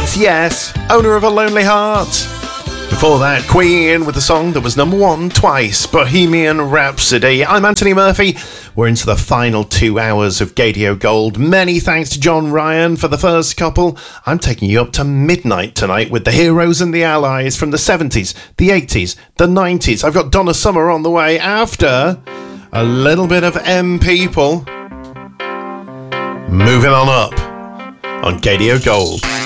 Yes, owner of a lonely heart. Before that, Queen with the song that was number one twice, Bohemian Rhapsody. I'm Anthony Murphy. We're into the final 2 hours of Gadio Gold. Many thanks to John Ryan for the first couple. I'm taking you up to midnight tonight with the heroes and the allies from the 70s, the 80s, the 90s. I've got Donna Summer on the way after a little bit of M People. Moving on up on Gadio Gold.